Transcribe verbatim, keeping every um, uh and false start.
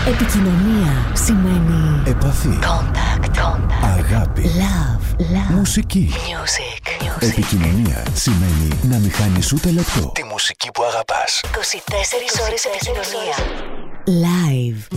Επικοινωνία σημαίνει επαφή, contact, contact. αγάπη, Love, love. μουσική. Music, music. Επικοινωνία σημαίνει να μην χάνεις ούτε λεπτό Τη μουσική που αγαπάς. είκοσι τέσσερις ώρες επικοινωνία. Live.